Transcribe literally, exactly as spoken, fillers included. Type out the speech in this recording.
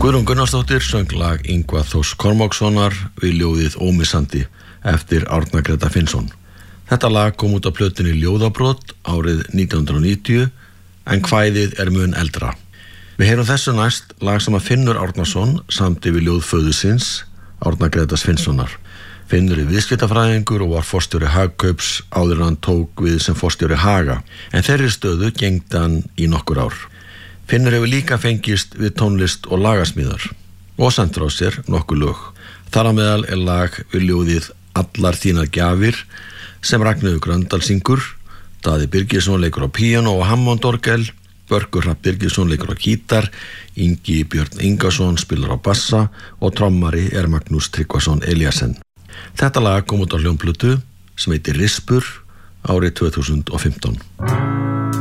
Guðrún Gunnarsdóttir söng lag Ingva Þórs Kormákssonar við ljóðið Ómissandi eftir Árna Gréta Finnsson. Þetta lag kom út á plötunni Ljóðabrot árið nítján hundruð og níutíu en kvæðið er mun eldra. Við heyrum þessu næst lag sem að Finnur Árnason samdi við ljóð föður síns, Árna Grétas Finnssonar. Finnur er viðskiptafræðingur og var forstjóri Hagkaups áður en hann tók við sem forstjóri Haga, en þeirri stöðu gegndi hann í nokkur ár. Finnur hefur líka fengist við tónlist og lagasmíðar og sendur á sér nokkur lög. Þar á meðal er lag við ljóðið Allar þínar gjafir sem Ragnheiður Gröndal syngur, Daði Birgisson leikur á píanó og hammondorgel, Börkur Hrafn Birgisson leikur á gítar, Ingi Björn Ingason spilar á bassa og trommari er Magnús Tryggvason Eliasen. Þetta lag kom út á hljómplötu sem heitir Rispur árið tvö þúsund og fimmtán.